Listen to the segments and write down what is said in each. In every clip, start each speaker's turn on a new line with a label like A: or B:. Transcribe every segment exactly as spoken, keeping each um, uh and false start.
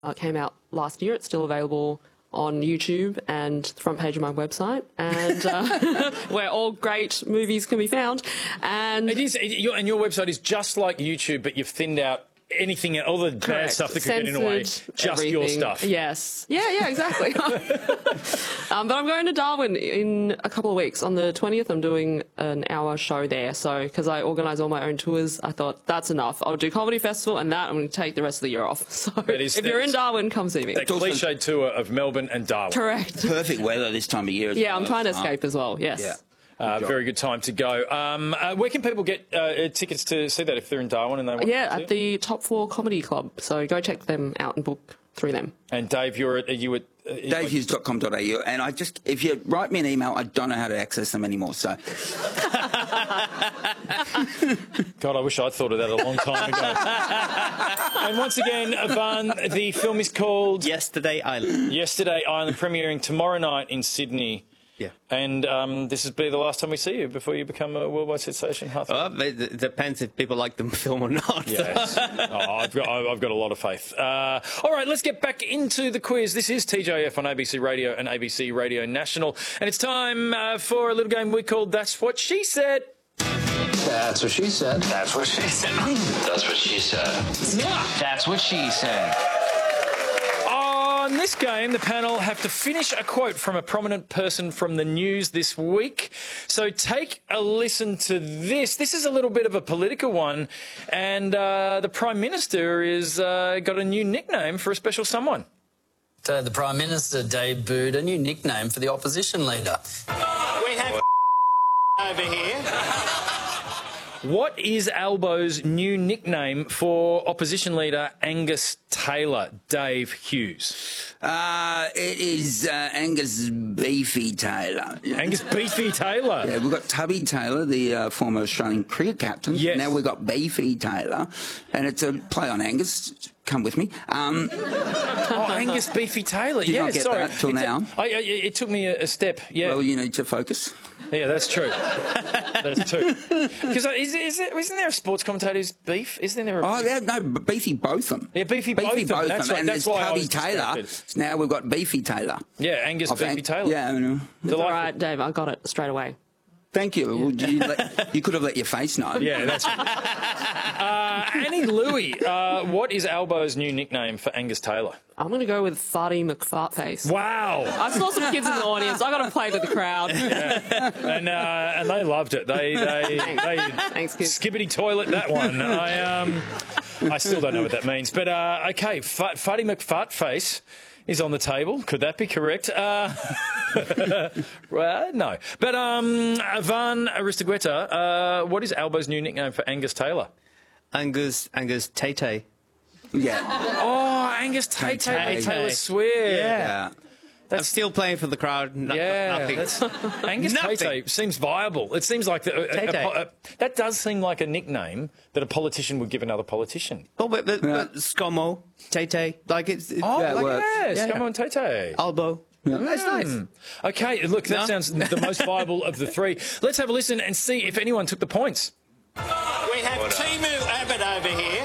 A: uh, came out last year. It's still available on YouTube and the front page of my website, and uh, where all great movies can be found. And
B: it is, it, your, and your website is just like YouTube, but you've thinned out anything, all the bad
A: correct.
B: stuff that could
A: Censored
B: get in the way. Just
A: everything.
B: your stuff.
A: Yes. Yeah, yeah, exactly. um, but I'm going to Darwin in a couple of weeks. On the twentieth, I'm doing an hour show there. So, because I organise all my own tours, I thought that's enough. I'll do Comedy Festival, and that I'm going to take the rest of the year off. So,
B: is,
A: if you're in Darwin, come see me.
B: That cliched tour of Melbourne and Darwin.
A: Correct.
C: Perfect weather this time of year. As
A: yeah,
C: well.
A: I'm trying to escape
C: uh,
A: as well. Yes.
C: Yeah.
B: Uh, very good time to go. Um, uh, where can people get uh, tickets to see that if they're in Darwin and they want
A: Yeah,
B: to see
A: at the Top Floor Comedy Club. So go check them out and book through them.
B: And Dave, you're at, are you at... Uh,
C: dave hughes dot com dot a u, and I just, if you write me an email, I don't know how to access them anymore, so...
B: God, I wish I'd thought of that a long time ago. And once again, Ivan, the film is called...
D: Yesterday Island.
B: Yesterday Island, premiering tomorrow night in Sydney.
D: Yeah.
B: And um, this will be the last time we see you before you become a worldwide sensation.
D: Well, it depends if people like the film or not.
B: Yes. oh, I've, got, I've got a lot of faith. Uh, all right, let's get back into the quiz. This is T J F on A B C Radio and A B C Radio National. And it's time uh, for a little game we called That's What She Said.
E: That's what she said.
F: That's what she said. That's what she said.
E: That's what she said.
B: On this game, the panel have to finish a quote from a prominent person from the news this week. So take a listen to this. This is a little bit of a political one, and uh, the Prime Minister is uh, got a new nickname for a special someone.
G: So the Prime Minister debuted a new nickname for the opposition leader.
F: We have over here.
B: What is Albo's new nickname for opposition leader Angus Taylor? Dave Hughes.
C: Uh, it is uh, Angus Beefy Taylor.
B: Angus Beefy Taylor.
C: Yeah, we've got Tubby Taylor, the uh, former Australian cricket captain.
B: Yes.
C: Now we've got Beefy Taylor, and it's a play on Angus. Come with me. Um,
B: oh, Angus Beefy Taylor.
C: Did
B: yeah,
C: not get
B: sorry.
C: that till
B: it
C: now.
B: I, I, it took me a, a step. Yeah.
C: Well, you need to focus.
B: Yeah, that's true. That's true. Because is, is it, isn't there a sports commentator's beef? Isn't there? A
C: Oh, yeah, no, Beefy Botham.
B: Yeah, Beefy,
C: Beefy
B: Botham.
C: Botham.
B: That's right.
C: And
B: That's
C: there's
B: why I
C: Tubby
B: was
C: Taylor.
B: distracted.
C: Now we've got Beefy Taylor.
B: Yeah, Angus
C: Of
B: Beefy
C: Ang-
B: Taylor.
C: Yeah, I know.
A: It's all right, Dave. I got it straight away.
C: Thank you. Well, you, let, you could have let your face know.
B: Yeah, that's right. uh, Annie Louie, uh, what is Albo's new nickname for Angus Taylor?
A: I'm going to go with Farty McFartface.
B: Wow.
A: I saw some kids in the audience. I got to play to the crowd.
B: Yeah. And uh, and they loved it. They they they
A: Thanks, kids.
B: skibbity toilet that one. I um I still don't know what that means. But uh, okay, F- Farty McFartface is on the table. Could that be correct? Uh, well, no. But um, Ivan Aristogueta, uh, what is Albo's new nickname for Angus Taylor?
D: Angus, Angus Tay-Tay.
C: Yeah.
B: Oh, Angus Tay Tay
C: Tay-Tay.
B: Taylor Swift.
C: Yeah.
D: I'm still playing for the crowd. No,
B: Yeah,
D: nothing.
B: that's, Angus
D: Nothing.
B: Tay Tay seems viable. It seems like the, a, a,
D: Tay-Tay.
B: a, a, that does seem like a nickname that a politician would give another politician.
D: Oh, but, but, but ScoMo, Tay-Tay, like it's, it's
B: Oh,
C: Yeah, it
B: like,
C: works.
B: yes,
D: Yeah,
B: come
D: yeah.
B: on, Tay Tay.
D: Albo. That's nice.
B: Okay, look, that
D: No?
B: sounds the most viable of the three. Let's have a listen and see if anyone took the points.
F: We have Timu Abbott over here.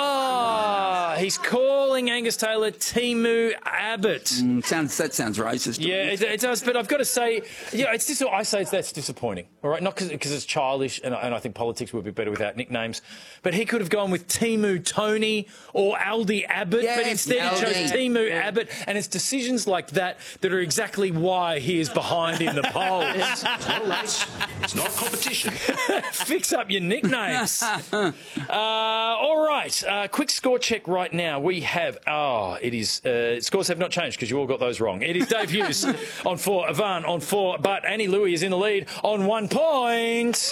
B: Ah, he's calling Angus Taylor Timu Abbott.
C: Mm, sounds, that sounds racist.
B: Yeah, it, it does, but I've got to say, yeah, it's just, I say it's, that's disappointing, all right? Not because it's childish, and I, and I think politics would be better without nicknames, but he could have gone with Timu Tony or Aldi Abbott, but
C: Yes,
B: instead he chose
C: Aldi.
B: Timu Abbott, and it's decisions like that that are exactly why he is behind in the polls.
F: It's not competition.
B: Fix up your nicknames. uh, all right, uh, quick score check right now. We have, oh, it is, uh, scores have not changed because you all got those wrong. It is Dave Hughes on four, Ivan on four, but Annie Louie is in the lead on one point.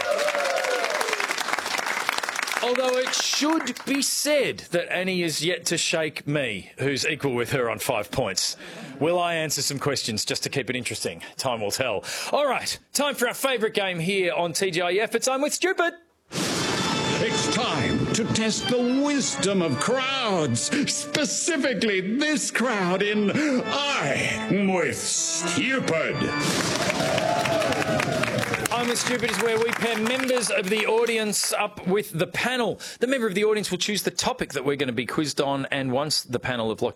B: Although it should be said that Annie is yet to shake me, who's equal with her on five points. Will I answer some questions just to keep it interesting? Time will tell. All right, time for our favourite game here on T G I F. It's I'm with Stupid.
H: It's time to test the wisdom of crowds, specifically this crowd in I'm with Stupid.
B: I'm Time with Stupid is where we pair members of the audience up with the panel. The member of the audience will choose the topic that we're going to be quizzed on, and once the panel have locked